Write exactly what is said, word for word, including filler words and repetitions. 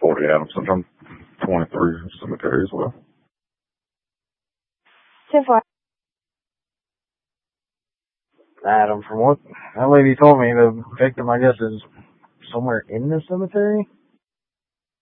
forty Adams, I'm twenty-three cemetery as well. ten four. Adam, from what that lady told me, the victim, I guess, is somewhere in the cemetery?